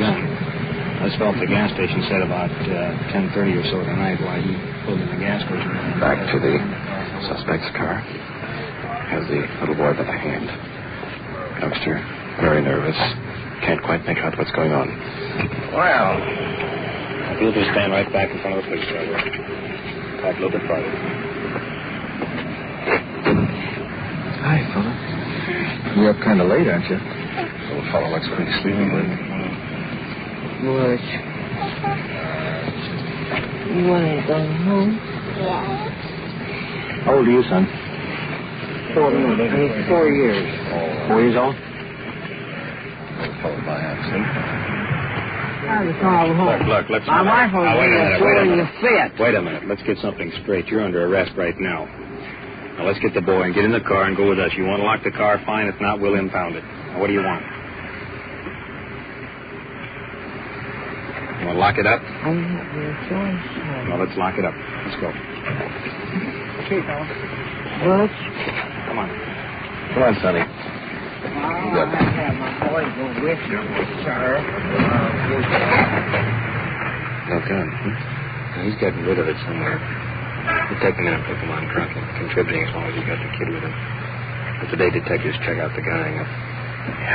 gun. Let's fell at the gas station said about 10:30 or so tonight while he pulled in the gas station. Back to the suspect's car. Has the little boy by the hand. Youngster, very nervous. Can't quite make out what's going on. Well, if you'll just stand right back in front of the police car. Back a little bit farther. Hi, fella. You're up kind of late, aren't you? Little fellow looks pretty sleepy. What? You want to go home? How old are you, son? 4 years. 4 years old? Little fellow by accident. I was all home. Look, let's... My wife was in a fit. Wait a minute. Let's get something straight. You're under arrest right now. Now, let's get the boy and get in the car and go with us. You want to lock the car? Fine. If not, we'll impound it. Now, what do you want? You want to lock it up? I don't have no choice. Well, let's lock it up. Let's go. Okay, fella. Butch? Come on. Come on, Sonny. I'll have to have my boy go with you, sir. No gun. He's getting rid of it somewhere. We'll take him in and put him on trunk and contributing as long as you got the kid with him. But today, detectives check out the gang.